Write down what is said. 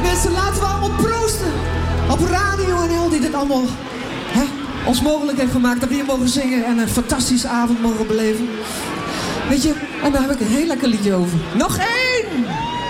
Mensen, laten we allemaal proosten. Op Radio NL die dit allemaal ons mogelijk heeft gemaakt. Dat we hier mogen zingen en een fantastische avond mogen beleven. Weet je, en daar heb ik een heel lekker liedje over. Nog één!